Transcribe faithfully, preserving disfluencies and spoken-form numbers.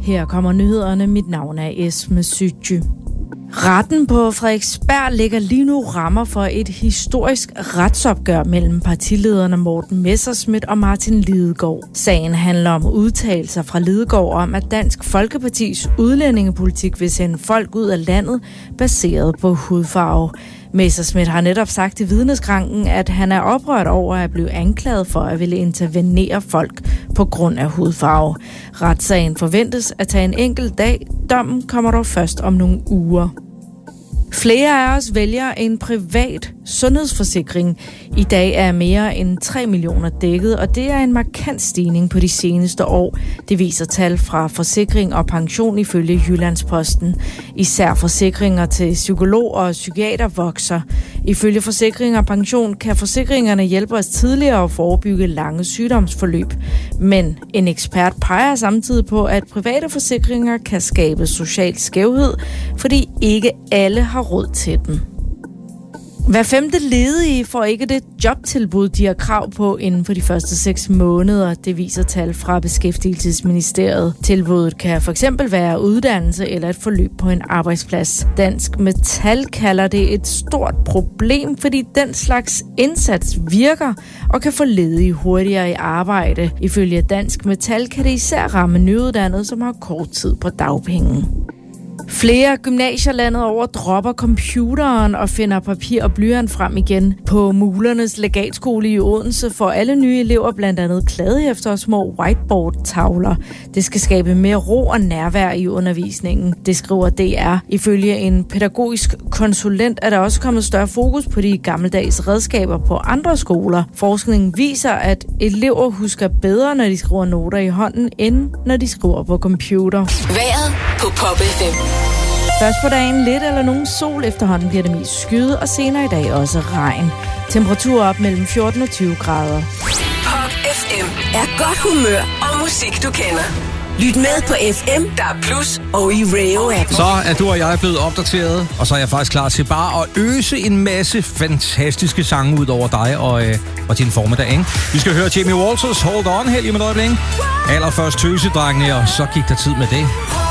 Her kommer nyhederne. Mit navn er Esme Sytje. Retten på Frederiksberg lægger lige nu rammer for et historisk retsopgør mellem partilederne Morten Messerschmidt og Martin Lidegaard. Sagen handler om udtalelser fra Lidegaard om, at Dansk Folkepartis udlændingepolitik vil sende folk ud af landet baseret på hudfarve. Messerschmidt har netop sagt i vidneskranken, at han er oprørt over at blive anklaget for at ville intervenere folk på grund af hudfarve. Retssagen forventes at tage en enkelt dag. Dommen kommer dog først om nogle uger. Flere af os vælger en privat sundhedsforsikring. I dag er mere end tre millioner dækket, og det er en markant stigning på de seneste år. Det viser tal fra Forsikring og Pension ifølge Jyllandsposten. Især forsikringer til psykolog og psykiater vokser. Ifølge Forsikring og Pension kan forsikringerne hjælpe os tidligere at forebygge lange sygdomsforløb. Men en ekspert peger samtidig på, at private forsikringer kan skabe social skævhed, fordi ikke alle har råd til dem. Hver femte ledige får ikke det jobtilbud, de har krav på inden for de første seks måneder. Det viser tal fra Beskæftigelsesministeriet. Tilbuddet kan for eksempel være uddannelse eller et forløb på en arbejdsplads. Dansk Metal kalder det et stort problem, fordi den slags indsats virker og kan få ledige hurtigere i arbejde. Ifølge Dansk Metal kan det især ramme nyuddannede, som har kort tid på dagpenge. Flere gymnasier landet over dropper computeren og finder papir og blyant frem igen. På Mulernes Legatskole i Odense får alle nye elever blandt andet kladdehæfter og små whiteboard-tavler. Det skal skabe mere ro og nærvær i undervisningen, det skriver D R. Ifølge en pædagogisk konsulent er der også kommet større fokus på de gammeldags redskaber på andre skoler. Forskningen viser, at elever husker bedre, når de skriver noter i hånden, end når de skriver på computer. Vejret på Pop F M. Først på dagen lidt eller nogen sol, efterhånden bliver det mest skyet, og senere i dag også regn. Temperatur op mellem fjorten og tyve grader. Pop F M er godt humør og musik, du kender. Lyt med på F M, der er plus, og i Radio-appen. Så er du og jeg blevet opdateret, og så er jeg faktisk klar til bare at øse en masse fantastiske sange ud over dig og, øh, og din formiddag, ikke? Vi skal høre Jamie Walters Hold On her i med et øjeblik. Allerførst tøsedrengene, og så gik der tid med det.